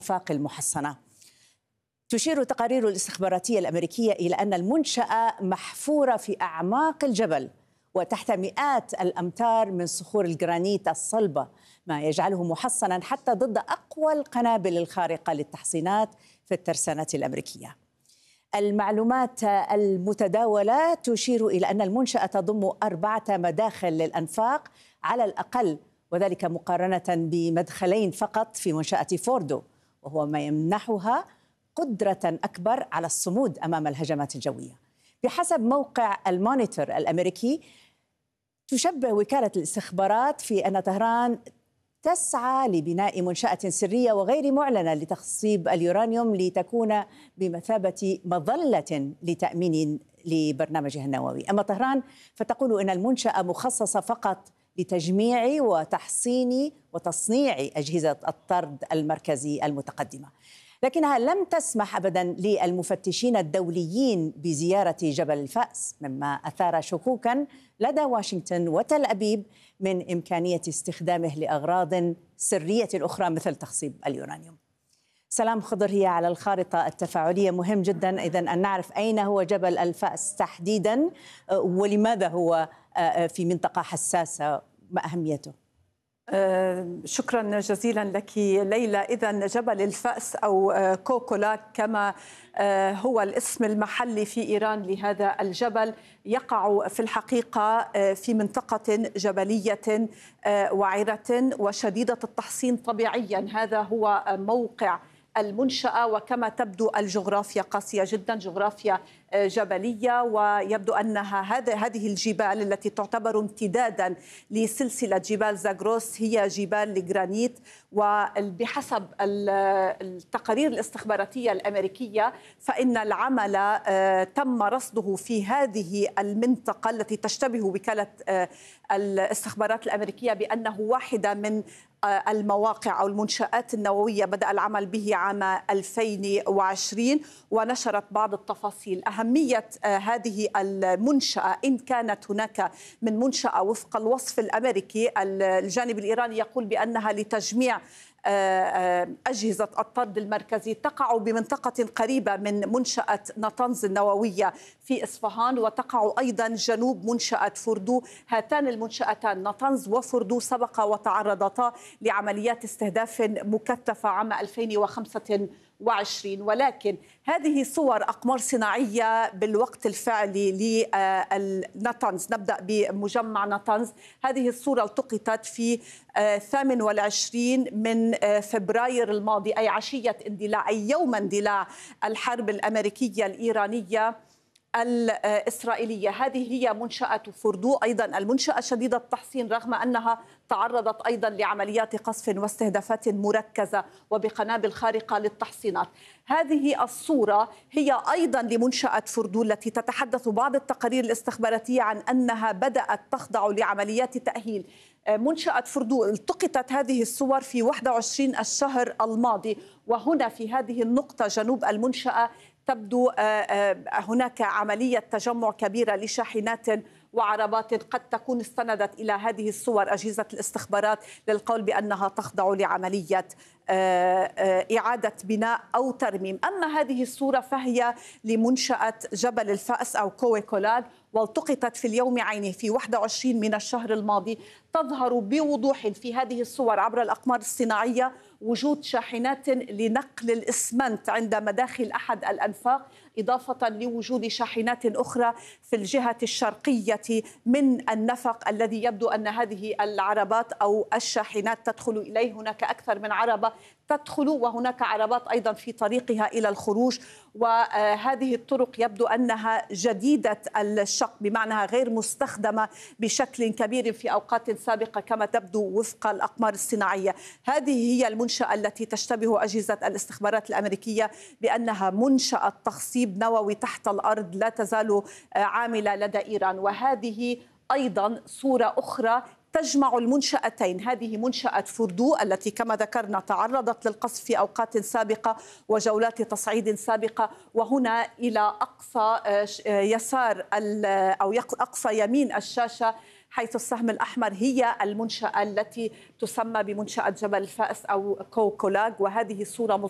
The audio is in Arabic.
الأنفاق المحصنة. تشير تقارير الاستخباراتية الأمريكية إلى أن المنشأة محفورة في أعماق الجبل وتحت مئات الأمتار من صخور الجرانيت الصلبة، ما يجعله محصنا حتى ضد أقوى القنابل الخارقة للتحصينات في الترسانات الأمريكية. المعلومات المتداولة تشير إلى أن المنشأة تضم 4 مداخل للأنفاق على الأقل، وذلك مقارنة بمدخلين فقط في منشأة فوردو، وهو ما يمنحها قدرة أكبر على الصمود أمام الهجمات الجوية. بحسب موقع المونيتور الأمريكي، تشبه وكالة الاستخبارات في أن طهران تسعى لبناء منشأة سرية وغير معلنة لتخصيب اليورانيوم لتكون بمثابة مظلة لتأمين لبرنامجها النووي. أما طهران فتقول إن المنشأة مخصصة فقط لتجميع وتحصين وتصنيع أجهزة الطرد المركزي المتقدمة، لكنها لم تسمح أبدا للمفتشين الدوليين بزيارة جبل الفأس، مما أثار شكوكا لدى واشنطن وتل أبيب من إمكانية استخدامه لأغراض سرية أخرى مثل تخصيب اليورانيوم. سلام خضر، هي على الخارطة التفاعلية. مهم جدا إذن أن نعرف أين هو جبل الفأس تحديدا، ولماذا هو في منطقة حساسة، ما أهميته؟ شكرا جزيلا لك ليلى. إذن جبل الفأس أو كوكولاك كما هو الاسم المحلي في إيران لهذا الجبل، يقع في الحقيقة في منطقة جبلية وعرة وشديدة التحصين طبيعيا. هذا هو موقع المنشأة، وكما تبدو الجغرافيا قاسية جدا، جغرافيا جبلية، ويبدو أنها هذه الجبال التي تعتبر امتدادا لسلسلة جبال زاغروس هي جبال الجرانيت. وبحسب التقارير الاستخباراتية الأمريكية فإن العمل تم رصده في هذه المنطقة التي تشتبه وكالة الاستخبارات الأمريكية بأنه واحدة من المواقع أو المنشآت النووية بدأ العمل به عام 2020، ونشرت بعض التفاصيل. أهمية هذه المنشأة، إن كانت هناك من منشأة وفق الوصف الأمريكي، الجانب الإيراني يقول بأنها لتجميع أجهزة الطرد المركزي، تقع بمنطقة قريبة من منشأة نطنز النووية في إصفهان، وتقع أيضا جنوب منشأة فوردو. هاتان المنشأتان نطنز وفوردو سبق وتعرضتا لعمليات استهداف مكثفة عام 2025، ولكن هذه صور أقمار صناعية بالوقت الفعلي لنطنز. نبدأ بمجمع نطنز. هذه الصورة التقطت في 28 من فبراير الماضي، أي عشية اندلاع، أي يوم اندلاع الحرب الأمريكية الإيرانية الإسرائيلية. هذه هي منشأة فوردو، أيضا المنشأة شديدة التحصين رغم أنها تعرضت أيضا لعمليات قصف واستهدافات مركزة وبقنابل خارقة للتحصينات. هذه الصورة هي أيضا لمنشأة فوردو التي تتحدث بعض التقارير الاستخباراتية عن أنها بدأت تخضع لعمليات تأهيل. منشأة فوردو التقطت هذه الصور في 21 الشهر الماضي، وهنا في هذه النقطة جنوب المنشأة تبدو هناك عملية تجمع كبيرة لشاحنات وعربات قد تكون استندت إلى هذه الصور أجهزة الاستخبارات للقول بأنها تخضع لعملية إعادة بناء أو ترميم. أما هذه الصورة فهي لمنشأة جبل الفأس أو كوكولاك، والتقطت في اليوم عينه في 21 من الشهر الماضي. تظهر بوضوح في هذه الصور عبر الأقمار الصناعية وجود شاحنات لنقل الإسمنت عند مداخل أحد الأنفاق، إضافة لوجود شاحنات أخرى في الجهة الشرقية من النفق الذي يبدو أن هذه العربات أو الشاحنات تدخل إليه. هناك أكثر من عربة تدخل، وهناك عربات أيضا في طريقها إلى الخروج. وهذه الطرق يبدو أنها جديدة الشق، بمعنى غير مستخدمة بشكل كبير في أوقات سابقة كما تبدو وفق الأقمار الصناعية. هذه هي المنشأة التي تشتبه أجهزة الاستخبارات الأمريكية بأنها منشأة تخصيب نووي تحت الأرض لا تزال عاملة لدى إيران. وهذه أيضا صورة أخرى تجمع المنشأتين. هذه منشأة فوردو التي كما ذكرنا تعرضت للقصف في أوقات سابقة وجولات تصعيد سابقة، وهنا إلى أقصى يسار أو أقصى يمين الشاشة حيث السهم الأحمر هي المنشأة التي تسمى بمنشأة جبل الفأس أو كوكولاك. وهذه الصورة